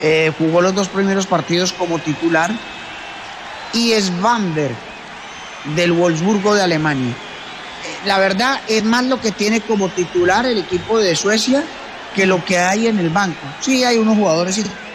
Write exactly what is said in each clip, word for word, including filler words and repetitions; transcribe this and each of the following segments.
eh, jugó los dos primeros partidos como titular, y Svanberg del Wolfsburgo de Alemania. La verdad es más lo que tiene como titular el equipo de Suecia que lo que hay en el banco. Sí, hay unos jugadores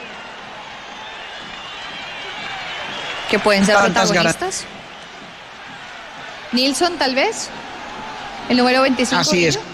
que pueden ser protagonistas. Nilsson, tal vez, el número veinticinco. Así es.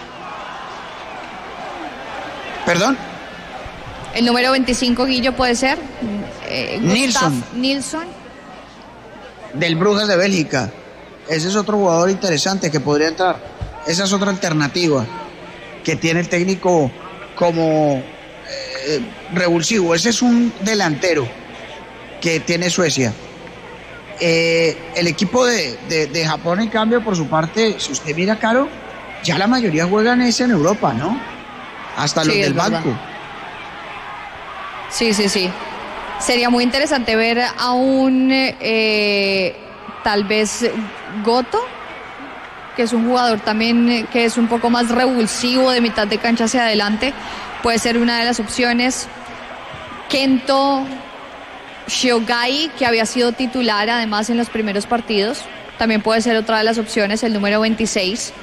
¿Perdón? El número veinticinco, Guillo, puede ser. Eh, Nilsson. Nilsson. Del Brujas de Bélgica. Ese es otro jugador interesante que podría entrar. Esa es otra alternativa que tiene el técnico como eh, revulsivo. Ese es un delantero que tiene Suecia. Eh, el equipo de, de, de Japón, en cambio, por su parte, si usted mira, Caro, ya la mayoría juegan ese en Europa, ¿no? Hasta los sí, del banco. Verdad. Sí, sí, sí. Sería muy interesante ver a un, eh, tal vez, Goto, que es un jugador también que es un poco más revulsivo de mitad de cancha hacia adelante. Puede ser una de las opciones. Kento Shiogai, que había sido titular además en los primeros partidos, también puede ser otra de las opciones, el número veintiséis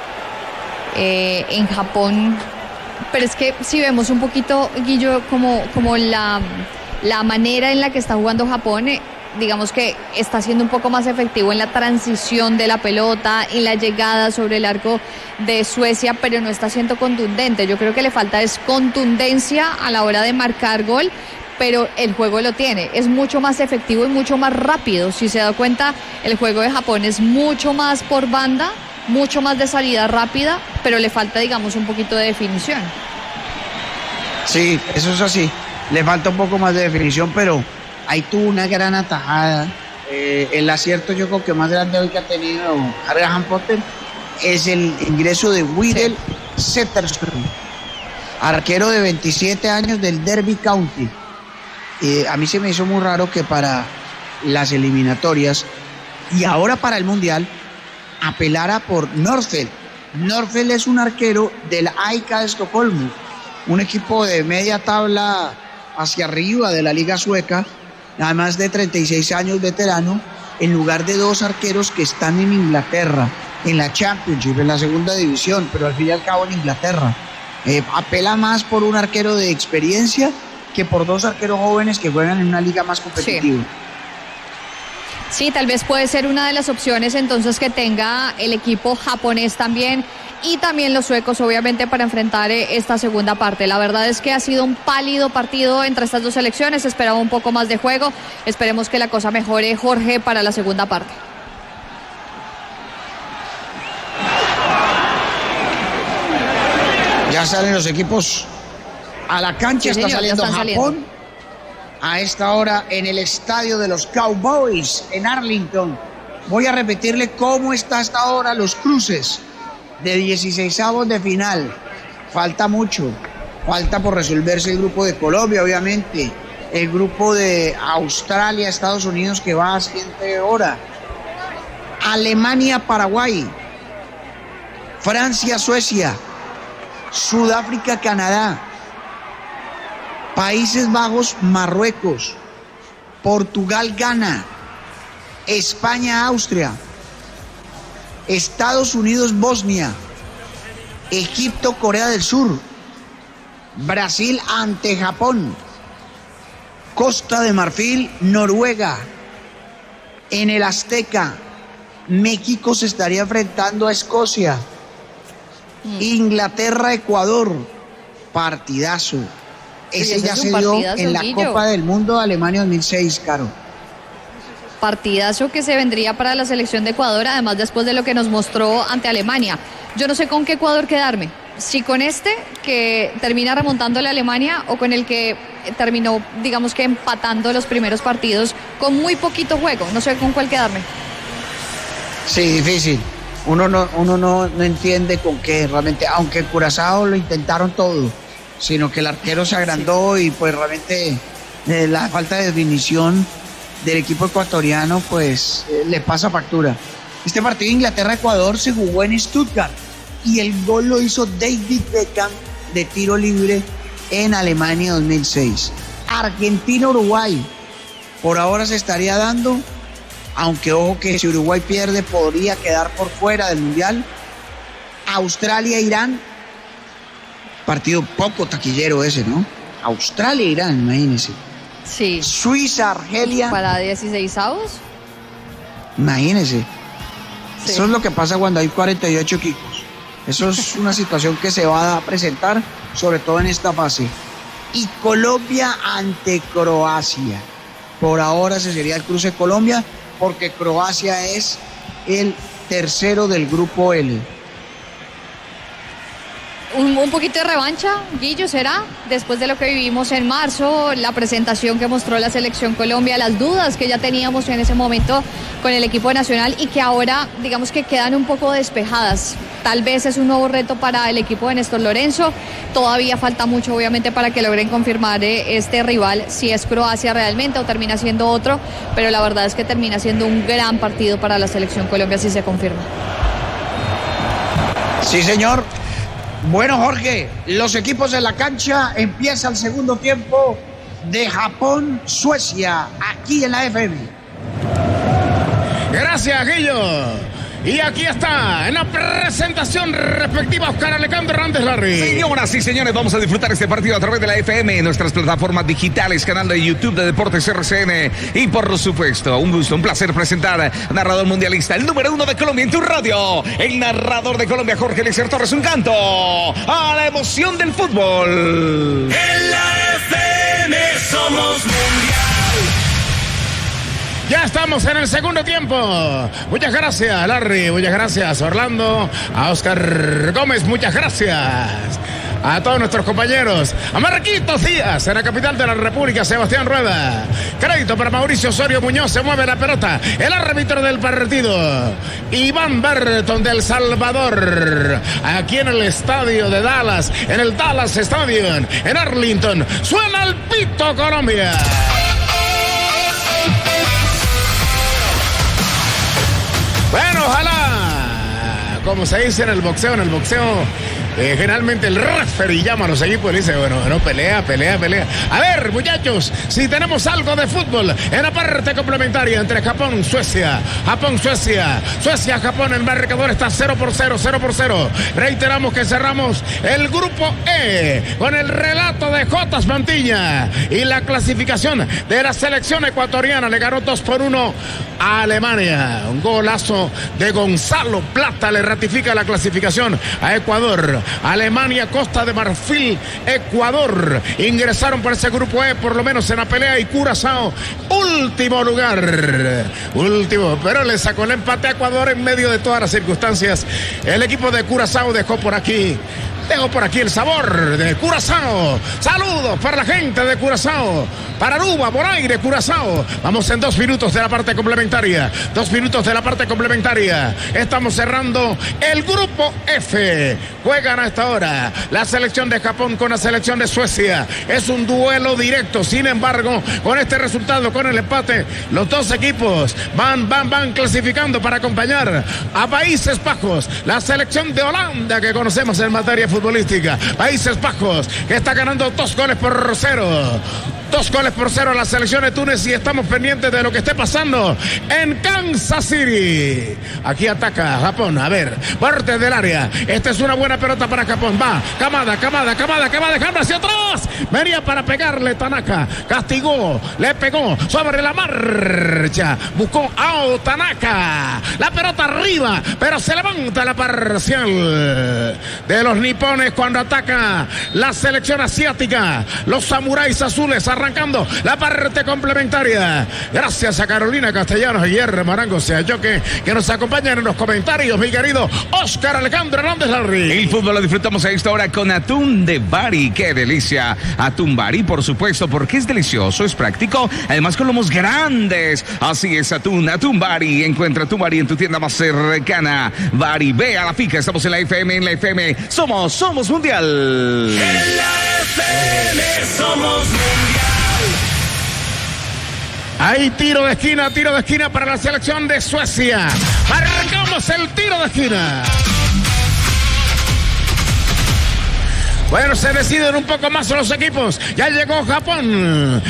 eh, en Japón. Pero es que si vemos un poquito, Guillo, como, como la, la manera en la que está jugando Japón, eh, digamos que está siendo un poco más efectivo en la transición de la pelota, en la llegada sobre el arco de Suecia, pero no está siendo contundente. Yo creo que le falta es contundencia a la hora de marcar gol, pero el juego lo tiene, es mucho más efectivo y mucho más rápido. Si se da cuenta, el juego de Japón es mucho más por banda, mucho más de salida rápida, pero le falta, digamos, un poquito de definición. Sí, eso es así, le falta un poco más de definición, pero ahí tuvo una gran atajada. Eh, el acierto, yo creo que más grande hoy que ha tenido Graham Potter es el ingreso de Widel sí. Zetterström, arquero de veintisiete años del Derby County. Eh, a mí se me hizo muy raro que para las eliminatorias y ahora para el Mundial apelara por Norrfeld. Norrfeld es un arquero del A I K de Estocolmo, un equipo de media tabla hacia arriba de la liga sueca, además de treinta y seis años, veterano, en lugar de dos arqueros que están en Inglaterra, en la Championship, en la segunda división, pero al fin y al cabo en Inglaterra. Eh, apela más por un arquero de experiencia que por dos arqueros jóvenes que juegan en una liga más competitiva. Sí. Sí, tal vez puede ser una de las opciones entonces que tenga el equipo japonés también, y también los suecos, obviamente, para enfrentar esta segunda parte. La verdad es que ha sido un pálido partido entre estas dos selecciones, esperaba un poco más de juego, esperemos que la cosa mejore, Jorge, para la segunda parte. Ya salen los equipos a la cancha, sí, está señor, saliendo Japón saliendo. A esta hora en el estadio de los Cowboys en Arlington. Voy a repetirle cómo está hasta ahora los cruces de dieciseisavos de final. Falta mucho, falta por resolverse el grupo de Colombia, obviamente, el grupo de Australia, Estados Unidos, que va a siguiente hora, Alemania, Paraguay, Francia, Suecia, Sudáfrica, Canadá, Países Bajos, Marruecos, Portugal, Ghana, España, Austria, Estados Unidos, Bosnia, Egipto, Corea del Sur, Brasil ante Japón, Costa de Marfil, Noruega. En el Azteca, México se estaría enfrentando a Escocia. Mm. Inglaterra, Ecuador, partidazo. Ese ya se dio en la Guillo. Copa del Mundo de Alemania dos mil seis, Caro. Partidazo que se vendría para la selección de Ecuador, además después de lo que nos mostró ante Alemania. Yo no sé con qué Ecuador quedarme, si con este que termina remontándole a Alemania o con el que terminó, digamos que empatando los primeros partidos con muy poquito juego. No sé con cuál quedarme. Sí, difícil. Uno no, uno no, no entiende con qué realmente, aunque Curazao lo intentaron todo, sino que el arquero se agrandó, sí. Y pues realmente eh, la falta de definición del equipo ecuatoriano pues eh, le pasa factura. Este partido de Inglaterra-Ecuador se jugó en Stuttgart y el gol lo hizo David Beckham de tiro libre en Alemania dos mil seis. Argentina-Uruguay. Por ahora se estaría dando, aunque ojo que si Uruguay pierde podría quedar por fuera del Mundial. Australia-Irán, partido poco taquillero ese, ¿no? Australia-Irán, imagínense. Sí. Suiza-Argelia. Para dieciseisavos. Imagínense. Sí. Eso es lo que pasa cuando hay cuarenta y ocho equipos. Eso es una situación que se va a presentar, sobre todo en esta fase. Y Colombia ante Croacia. Por ahora ese sería el cruce de Colombia, porque Croacia es el tercero del grupo L. Un, un poquito de revancha, Guillo, ¿será? Después de lo que vivimos en marzo, la presentación que mostró la Selección Colombia, las dudas que ya teníamos en ese momento con el equipo nacional y que ahora, digamos que quedan un poco despejadas. Tal vez es un nuevo reto para el equipo de Néstor Lorenzo. Todavía falta mucho, obviamente, para que logren confirmar eh, este rival, si es Croacia realmente o termina siendo otro, pero la verdad es que termina siendo un gran partido para la Selección Colombia si se confirma. Sí, señor. Bueno, Jorge, los equipos en la cancha, empieza el segundo tiempo de Japón-Suecia, aquí en la F M. Gracias, Guillo. Y aquí está, en la presentación respectiva, Oscar Alejandro Hernández Larry. Señoras y señores, vamos a disfrutar este partido a través de la F M, en nuestras plataformas digitales, canal de YouTube de Deportes R C N. Y por supuesto, un gusto, un placer presentar narrador mundialista, el número uno de Colombia en tu radio, el narrador de Colombia, Jorge Eliezer Torres. Un canto a la emoción del fútbol. En la F M somos mundial. Ya estamos en el segundo tiempo. Muchas gracias, Larry. Muchas gracias, Orlando. A Oscar Gómez, muchas gracias. A todos nuestros compañeros. A Marquitos Díaz, en la capital de la República, Sebastián Rueda. Crédito para Mauricio Osorio Muñoz, se mueve la pelota. El árbitro del partido, Iván Berton del Salvador. Aquí en el estadio de Dallas, en el Dallas Stadium, en Arlington. Suena el pito, Colombia. Bueno, ojalá, como se dice en el boxeo, en el boxeo, eh, generalmente el referee llama a los equipos y dice, bueno, bueno, pelea, pelea, pelea. A ver, muchachos, si tenemos algo de fútbol en la parte complementaria entre Japón, Suecia, Japón, Suecia, Suecia, Japón, el marcador está cero por cero, cero por cero. Reiteramos que cerramos el grupo E con el relato de Jotas Mantilla y la clasificación de la selección ecuatoriana. Le ganó dos por uno a Alemania. Un golazo de Gonzalo Plata le ratifica la clasificación a Ecuador. Alemania, Costa de Marfil, Ecuador ingresaron por ese grupo E, por lo menos en la pelea, y Curazao, último lugar. Último, pero le sacó el empate a Ecuador en medio de todas las circunstancias. El equipo de Curazao dejó por aquí Dejo por aquí el sabor de Curazao. Saludos para la gente de Curazao. Para Aruba, Bonaire, Curazao. Vamos en dos minutos de la parte complementaria. Dos minutos de la parte complementaria. Estamos cerrando el grupo F. Juegan a esta hora la selección de Japón con la selección de Suecia. Es un duelo directo. Sin embargo, con este resultado, con el empate, los dos equipos van, van, van clasificando para acompañar a Países Bajos. La selección de Holanda que conocemos en materia futbolística. Países Bajos que está ganando dos goles por cero. Dos goles por cero a la selección de Túnez, y estamos pendientes de lo que esté pasando en Kansas City. Aquí ataca Japón. A ver, parte del área. Esta es una buena pelota para Japón. Va, Kamada, Kamada, Kamada, que va dejando hacia atrás. Venía para pegarle Tanaka. Castigó, le pegó sobre la marcha. Buscó a Tanaka. La pelota arriba, pero se levanta la parcial de los nipones cuando ataca la selección asiática. Los samuráis azules arrancando la parte complementaria. Gracias a Carolina Castellanos y R. Marango Seayoque, que nos acompañan en los comentarios, mi querido Oscar Alejandro Hernández Larry. El fútbol lo disfrutamos a esta hora con atún de Bari. ¡Qué delicia! Atún Bari, por supuesto, porque es delicioso, es práctico, además con lomos grandes. Así es, atún, atún Bari. Encuentra atún Bari en tu tienda más cercana. Bari, ve a la fija. Estamos en la F M, en la F M. Somos, somos mundial. En la F M somos mundial. Hay tiro de esquina, tiro de esquina para la selección de Suecia. Arrancamos el tiro de esquina. Bueno, se deciden un poco más los equipos. Ya llegó Japón.